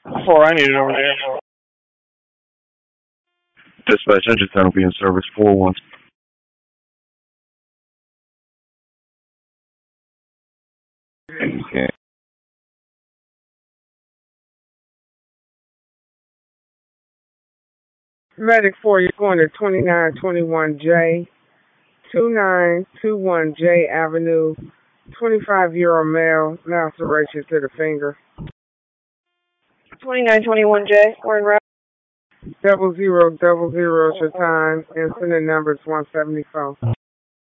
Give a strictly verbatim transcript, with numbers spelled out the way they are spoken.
Four, I need it over there. Dispatch engine tunnel be in service four one. Okay. Medic four, you're going to twenty-nine twenty-one J, twenty-nine twenty-one J Avenue, twenty-five year old male, laceration to the finger. twenty-nine twenty-one J, we're in route. Double zero double zero is your time, incident number is one seventy-four.